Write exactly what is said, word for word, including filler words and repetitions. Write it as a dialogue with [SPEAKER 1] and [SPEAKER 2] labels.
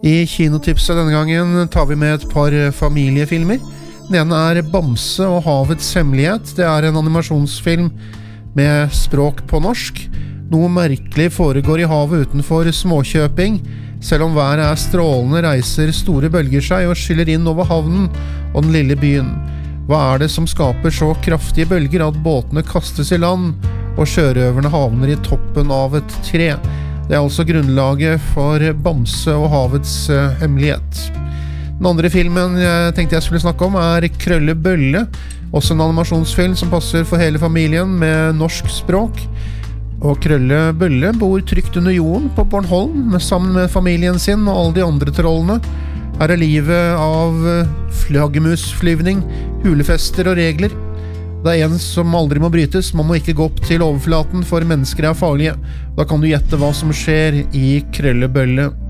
[SPEAKER 1] I kinotipset denne gangen tar vi med et par familiefilmer. Den ene er Bamse og havets hemmelighet. Det er en animasjonsfilm med språk på norsk. Noe merkelig foregår i havet utenfor Småkjøping. Selv om været er strålende, reiser store bølger seg og skyller inn over havnen og den lille byen. Hva er det som skaper så kraftige bølger at båtene kastes i land og sjørøverne havner i toppen av et tre? Det er altså grunnlaget for Bamse og havets uh, hemmelighet. Den andre filmen jeg tenkte jeg skulle snakke om er Krølle Bølle, også en animasjonsfilm som passer for hele familien med norsk språk. Og Krølle Bølle bor trygt under jorden på Bornholm sammen med familien sin og alle de andre trollene. Her er livet av flaggermusflyvning, hulefester og regler. Det er en som aldri må brytes, man må ikke gå opp til overflaten for mennesker er farlige. Da kan du gjette hva som skjer i Krølle Bølle.